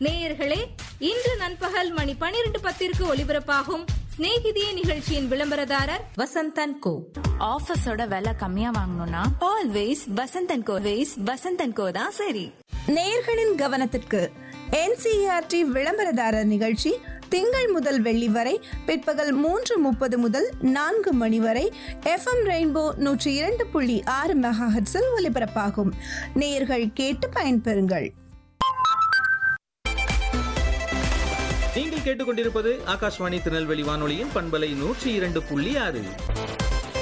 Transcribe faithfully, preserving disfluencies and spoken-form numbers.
நேயர்களே, இன்று நண்பகல் மணி பனிரெண்டு பத்திற்கு ஒலிபரப்பாகும் ஸ்நேகிதியே நிகழ்ச்சியின் விளம்பரதாரர் வசந்தன் கோ. ஆபீஸோட விலை கம்மியா வாங்கணும்னா ஆல்வேஸ் வசந்தன் கோ. வேஸ் வசந்தன் கோ தான் சரி. நேயர்களின் கவனத்திற்கு என்சிஇஆர்டி விளம்பரதாரர் நிகழ்ச்சி திங்கள் முதல் வெள்ளி வரை பிற்பகல் மூன்று முப்பது முதல் நான்கு மணி வரை எஃப்எம் ரெயின்போ நூற்றி இரண்டு புள்ளி ஆறு மெகாஹெர்ட்ஸில் ஒலிபரப்பாகும். நேயர்கள் கேட்டு பயன்பெறுங்கள். நீங்கள் கேட்டுக்கொண்டிருப்பது ஆகாஷ்வாணி திருநெல்வேலி வானொலியின் பண்பலை நூற்றி இரண்டு புள்ளி ஆறு.